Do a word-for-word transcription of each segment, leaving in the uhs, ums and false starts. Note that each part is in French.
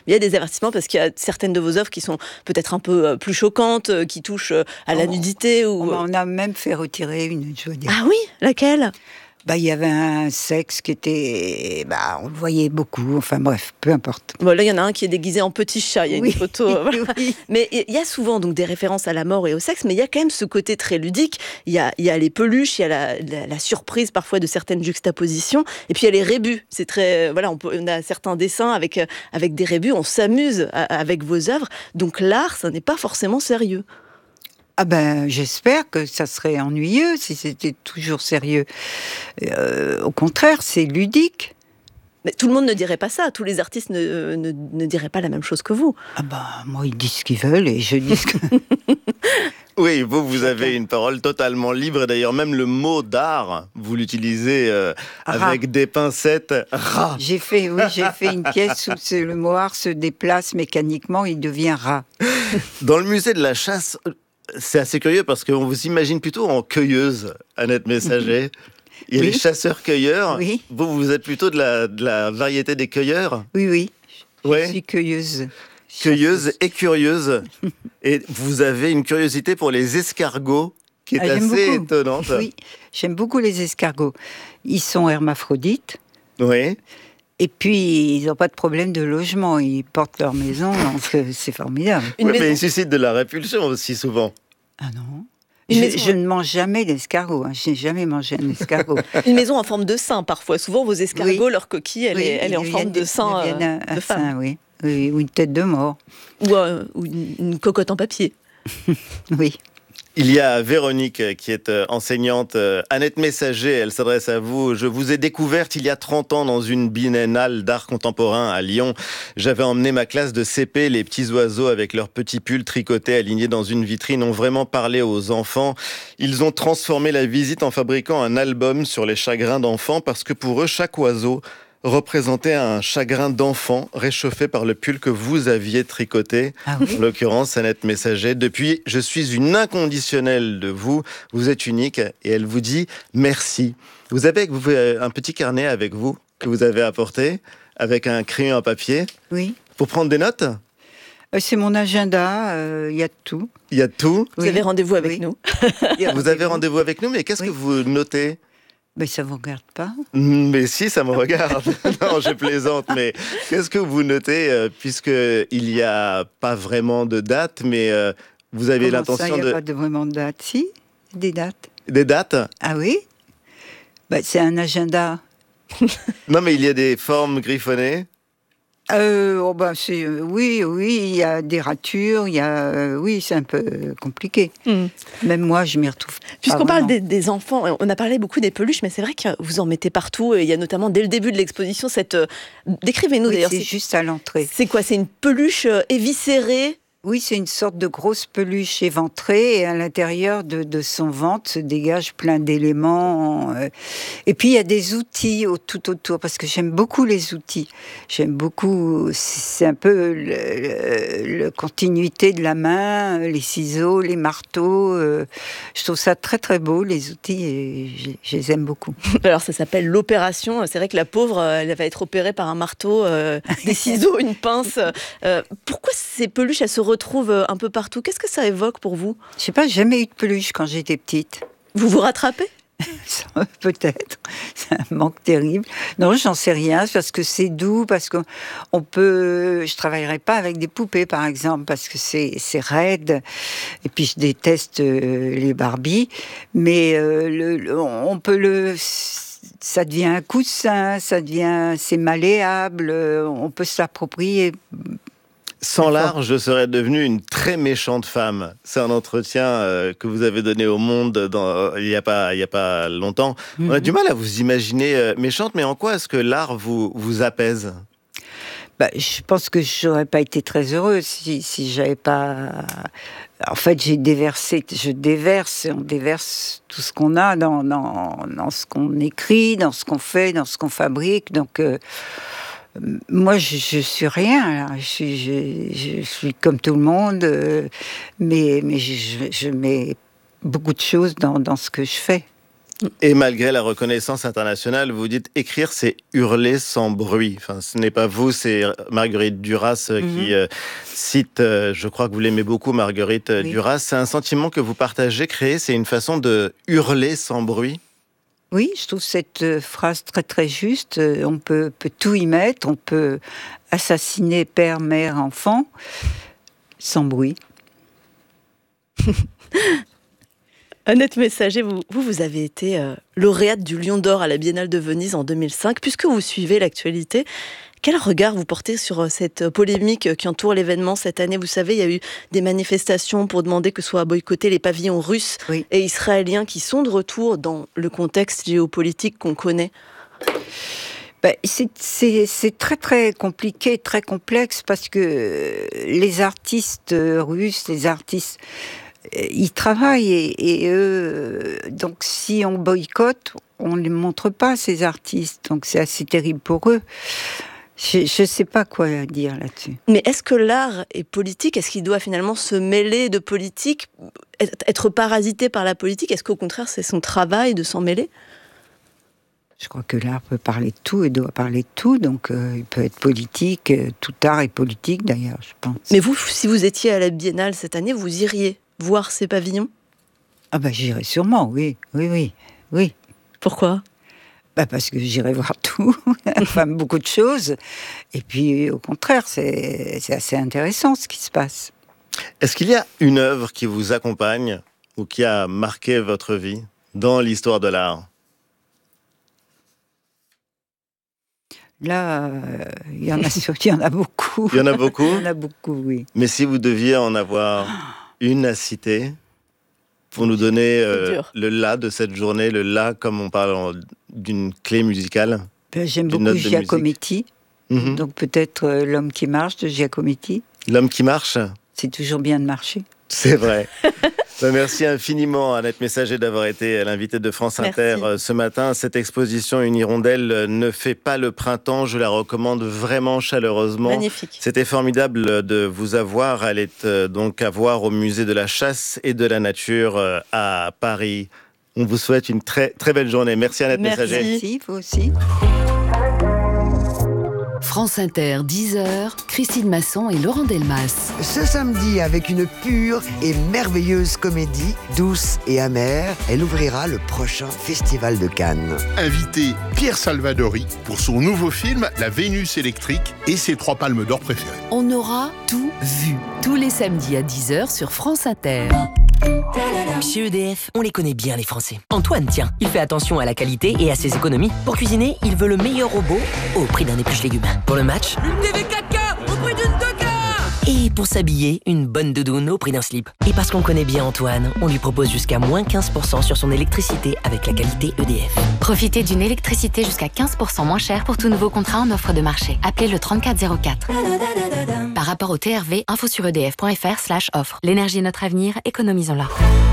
Il y a des avertissements parce qu'il y a certaines de vos œuvres qui sont peut-être un peu plus choquantes, qui touchent à la nudité. Ou... On a même fait retirer une, je veux dire. Ah oui, laquelle ? Bah, il y avait un sexe qui était... Bah, on le voyait beaucoup, enfin bref, peu importe. Bon, là, il y en a un qui est déguisé en petit chat, il y a oui, une photo. Voilà. Oui. Mais il y a souvent donc, des références à la mort et au sexe, mais il y a quand même ce côté très ludique. Il y a, il y a les peluches, il y a la, la, la surprise parfois de certaines juxtapositions, et puis il y a les rébus. C'est très, voilà, on, peut, on a certains dessins avec, avec des rébus, on s'amuse à, avec vos œuvres. Donc l'art, ça n'est pas forcément sérieux. Ah ben, j'espère que ça serait ennuyeux si c'était toujours sérieux. Euh, au contraire, c'est ludique. Mais tout le monde ne dirait pas ça. Tous les artistes ne, ne, ne diraient pas la même chose que vous. Ah ben, moi, ils disent ce qu'ils veulent et je dis ce que... Oui, vous, vous avez une parole totalement libre. D'ailleurs, même le mot d'art, vous l'utilisez euh, avec des pincettes. Rat. J'ai fait, oui, j'ai fait une pièce où le mot art se déplace mécaniquement, il devient rat. Dans le musée de la chasse... C'est assez curieux parce qu'on vous imagine plutôt en cueilleuse, Annette Messager. Il y a oui. les chasseurs-cueilleurs. Oui. Vous, vous êtes plutôt de la, de la variété des cueilleurs ? Oui, oui. Je ouais. suis cueilleuse. Cueilleuse chasseuse. Et curieuse. Et vous avez une curiosité pour les escargots qui est ah, assez beaucoup. étonnante. Oui, j'aime beaucoup les escargots. Ils sont hermaphrodites. Oui. Et puis, ils n'ont pas de problème de logement. Ils portent leur maison, donc c'est formidable. Oui, maison... mais ils suscitent de la répulsion aussi souvent. Ah non. Je, maison... je ne mange jamais d'escargot. Hein. Je n'ai jamais mangé un escargot. Une maison en forme de sein, parfois. Souvent, vos escargots, oui. leur coquille, elle, oui, est, elle est en forme de sein euh, un, un de femme. Sein, oui. oui. Ou une tête de mort. Ou, euh, ou une, une cocotte en papier. Oui. Il y a Véronique qui est enseignante. Annette Messager, elle s'adresse à vous. Je vous ai découverte il y a trente ans dans une biennale d'art contemporain à Lyon. J'avais emmené ma classe de C P. Les petits oiseaux avec leurs petits pulls tricotés alignés dans une vitrine ont vraiment parlé aux enfants. Ils ont transformé la visite en fabriquant un album sur les chagrins d'enfants parce que pour eux, chaque oiseau représentait un chagrin d'enfant réchauffé par le pull que vous aviez tricoté. Ah oui. En l'occurrence, Annette Messager. Depuis, je suis une inconditionnelle de vous. Vous êtes unique et elle vous dit merci. Vous avez vous, un petit carnet avec vous que vous avez apporté avec un crayon à papier. Oui. Pour prendre des notes ? C'est mon agenda, il euh, y a tout. Il y a tout ? Vous oui. avez rendez-vous avec oui. nous. Vous avez rendez-vous avec nous, mais qu'est-ce oui. que vous notez ? Mais ça ne vous regarde pas ? Mais si, ça me regarde. Non, je plaisante. Mais qu'est-ce que vous notez, euh, puisqu'il n'y a pas vraiment de date, mais euh, vous avez Comment l'intention ça, de... Il n'y a pas de vraiment de date. Si, des dates. Des dates ? Ah oui ? Bah, c'est un agenda. Non, mais il y a des formes griffonnées ? Euh, oh bah c'est, euh, oui, oui, il y a des ratures, il y a, euh, oui, c'est un peu compliqué. Mm. Même moi, je m'y retrouve. Puisqu'on parle des, des enfants, on a parlé beaucoup des peluches, mais c'est vrai que vous en mettez partout. Et il y a notamment dès le début de l'exposition cette. Euh, décrivez-nous oui, d'ailleurs. C'est, c'est juste à l'entrée. C'est quoi ? C'est une peluche euh, éviscérée ? Oui, c'est une sorte de grosse peluche éventrée et à l'intérieur de, de son ventre se dégage plein d'éléments. Euh, et puis il y a des outils au, tout autour parce que j'aime beaucoup les outils. J'aime beaucoup, c'est un peu la continuité de la main, les ciseaux, les marteaux. Euh, je trouve ça très très beau les outils et je, je les aime beaucoup. Alors ça s'appelle l'opération. C'est vrai que la pauvre, elle va être opérée par un marteau, euh, des ciseaux, une pince. Euh, pourquoi ces peluches elles se retrouve un peu partout. Qu'est-ce que ça évoque pour vous ? Je sais pas, j'ai jamais eu de peluche quand j'étais petite. Vous vous rattrapez ? Peut-être. C'est un manque terrible. Non, j'en sais rien, parce que c'est doux, parce qu'on peut... Je travaillerai pas avec des poupées, par exemple, parce que c'est, c'est raide. Et puis, je déteste euh, les Barbies. Mais euh, le, le, on peut le... Ça devient un coussin, ça devient... C'est malléable, on peut se l'approprier. Sans l'art, je serais devenue une très méchante femme. C'est un entretien euh, que vous avez donné au Monde dans, euh, il n'y a pas, il y a pas longtemps. Mm-hmm. On a du mal à vous imaginer euh, méchante, mais en quoi est-ce que l'art vous, vous apaise ? Bah, je pense que je n'aurais pas été très heureuse si, si j'avais pas... En fait, j'ai déversé, je déverse, on déverse tout ce qu'on a dans, dans, dans ce qu'on écrit, dans ce qu'on fait, dans ce qu'on fabrique. Donc... Euh, Moi, je, je suis rien. Là. Je suis, je, je suis comme tout le monde, euh, mais, mais je, je mets beaucoup de choses dans, dans ce que je fais. Et malgré la reconnaissance internationale, vous dites écrire, c'est hurler sans bruit. Enfin, ce n'est pas vous, c'est Marguerite Duras euh, mm-hmm. qui euh, cite, euh, je crois que vous l'aimez beaucoup, Marguerite oui. Duras. C'est un sentiment que vous partagez, créer, c'est une façon de hurler sans bruit? Oui, je trouve cette phrase très très juste. On peut, peut tout y mettre, on peut assassiner père, mère, enfant, sans bruit. Annette Messager, vous, vous, vous avez été euh, lauréate du Lion d'Or à la Biennale de Venise en deux mille cinq. Puisque vous suivez l'actualité, quel regard vous portez sur cette polémique qui entoure l'événement cette année? Vous savez, il y a eu des manifestations pour demander que soient boycottés les pavillons russes oui. et israéliens qui sont de retour dans le contexte géopolitique qu'on connaît. Ben, c'est, c'est, c'est très très compliqué, très complexe, parce que les artistes russes, les artistes... ils travaillent et, et eux, donc si on boycotte, on ne les montre pas, ces artistes. Donc c'est assez terrible pour eux. Je ne sais pas quoi dire là-dessus. Mais est-ce que l'art est politique? Est-ce qu'il doit finalement se mêler de politique, être parasité par la politique? Est-ce qu'au contraire c'est son travail de s'en mêler? Je crois que l'art peut parler de tout et doit parler de tout, donc euh, il peut être politique, euh, tout art est politique d'ailleurs, je pense. Mais vous, si vous étiez à la Biennale cette année, vous iriez voir ces pavillons? Ah ben j'irai sûrement, oui, oui, oui, oui. Pourquoi? Bah parce que j'irai voir tout, enfin beaucoup de choses, et puis au contraire, c'est, c'est assez intéressant ce qui se passe. Est-ce qu'il y a une œuvre qui vous accompagne ou qui a marqué votre vie dans l'histoire de l'art? Là, euh, il y en a, il y en a beaucoup. Il y en a beaucoup? Il y en a beaucoup, oui. Mais si vous deviez en avoir une à citer, pour nous donner euh, le la de cette journée, le la comme on parle en, d'une clé musicale. Ben, j'aime beaucoup Giacometti, mm-hmm. donc peut-être euh, L'homme qui marche de Giacometti. L'homme qui marche? C'est toujours bien de marcher. C'est vrai. Ben, merci infiniment Annette Messager d'avoir été l'invitée de France Inter merci. Ce matin. Cette exposition Une hirondelle ne fait pas le printemps. Je la recommande vraiment chaleureusement. Magnifique. C'était formidable de vous avoir. Elle est donc à voir au musée de la chasse et de la nature à Paris. On vous souhaite une très très belle journée. Merci Annette merci. Messager. Merci, vous aussi. France Inter, dix heures, Christine Masson et Laurent Delmas. Ce samedi, avec une pure et merveilleuse comédie, douce et amère, elle ouvrira le prochain Festival de Cannes. Invité Pierre Salvadori pour son nouveau film La Vénus électrique et ses trois palmes d'or préférées. On aura tout vu, tous les samedis à dix heures sur France Inter. Chez E D F, on les connaît bien les Français. Antoine, tiens, il fait attention à la qualité et à ses économies. Pour cuisiner, il veut le meilleur robot au prix d'un épluche légumes. Pour le match, une T V quatre K au prix d'une deux K. Et pour s'habiller, une bonne doudoune au prix d'un slip. Et parce qu'on connaît bien Antoine, on lui propose jusqu'à moins quinze pour cent sur son électricité avec la qualité E D F. Profitez d'une électricité jusqu'à quinze pour cent moins chère pour tout nouveau contrat en offre de marché. Appelez le trente-quatre zéro quatre. Par rapport au T R V, info sur edf.fr slash offre. L'énergie est notre avenir, économisons-la.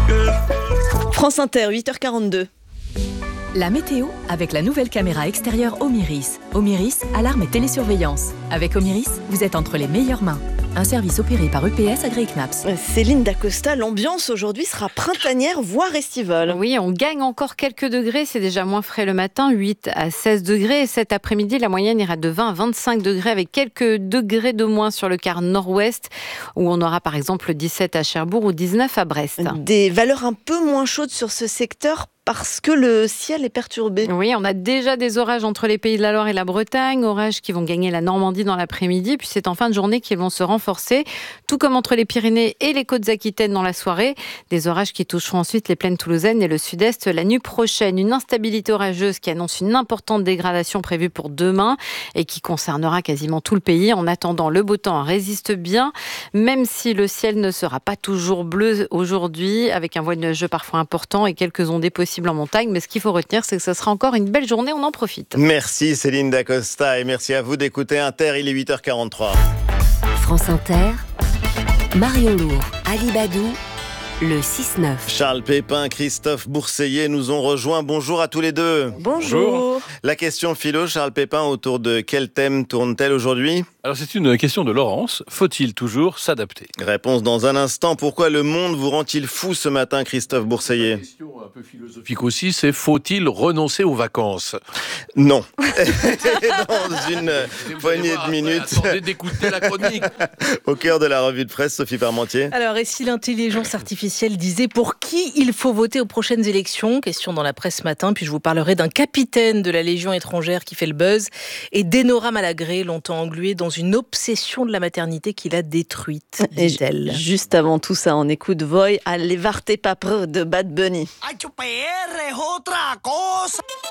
France Inter, huit heures quarante-deux. La météo avec la nouvelle caméra extérieure Omiris. Omiris, alarme et télésurveillance. Avec Omiris, vous êtes entre les meilleures mains. Un service opéré par U P S agréé C N A P S. Céline Dacosta, l'ambiance aujourd'hui sera printanière, voire estivale. Oui, on gagne encore quelques degrés, c'est déjà moins frais le matin, huit à seize degrés. Et cet après-midi, la moyenne ira de vingt à vingt-cinq degrés avec quelques degrés de moins sur le quart nord-ouest, où on aura par exemple dix-sept à Cherbourg ou dix-neuf à Brest. Des valeurs un peu moins chaudes sur ce secteur parce que le ciel est perturbé. Oui, on a déjà des orages entre les Pays de la Loire et la Bretagne, orages qui vont gagner la Normandie dans l'après-midi, puis c'est en fin de journée qu'ils vont se renforcer, tout comme entre les Pyrénées et les Côtes-Aquitaines dans la soirée. Des orages qui toucheront ensuite les plaines toulousaines et le sud-est la nuit prochaine. Une instabilité orageuse qui annonce une importante dégradation prévue pour demain et qui concernera quasiment tout le pays. En attendant, le beau temps résiste bien, même si le ciel ne sera pas toujours bleu aujourd'hui, avec un voile nuageux parfois important et quelques ondées possibles en montagne, mais ce qu'il faut retenir, c'est que ce sera encore une belle journée, on en profite. Merci Céline Dacosta et merci à vous d'écouter Inter, il est huit heures quarante-trois. France Inter, Marion Lourd, Ali Badou, le six neuf. Charles Pépin, Christophe Bourseiller nous ont rejoints. Bonjour à tous les deux. Bonjour. La question philo, Charles Pépin, autour de quel thème tourne-t-elle aujourd'hui ? Alors c'est une question de Laurence. Faut-il toujours s'adapter ? Réponse dans un instant. Pourquoi le monde vous rend-il fou ce matin, Christophe Bourseiller ? Une question un peu philosophique aussi, c'est faut-il renoncer aux vacances ? Non. Dans une poignée de minutes. Attendez d'écouter la chronique. Au cœur de la revue de presse, Sophie Parmentier. Alors, et si l'intelligence artificielle disait pour qui il faut voter aux prochaines élections ? Question dans la presse ce matin. Puis je vous parlerai d'un capitaine de la Légion étrangère qui fait le buzz et d'Enora Malagré, longtemps engluée dans une obsession de la maternité qui l'a détruite, dit-elle. Juste avant tout ça, on écoute Voy a levarte papre de Bad Bunny.